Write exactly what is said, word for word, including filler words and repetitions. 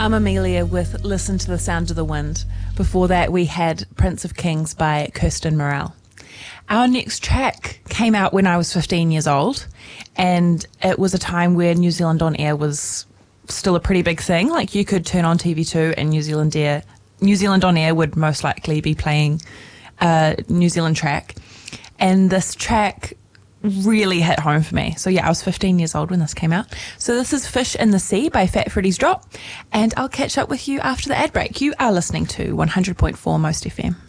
I'm Amelia with Listen to the Sound of the Wind. Before that, we had Prince of Kings by Kirsten Morel. Our next track came out when I was fifteen years old, and it was a time where New Zealand On Air was still a pretty big thing. Like, you could turn on T V two and New Zealand Air, New Zealand On Air would most likely be playing a New Zealand track. And this track really hit home for me. So yeah, I was fifteen years old when this came out. So this is Fish in the Sea by Fat Freddy's Drop, and I'll catch up with you after the ad break. You are listening to one hundred point four Most F M.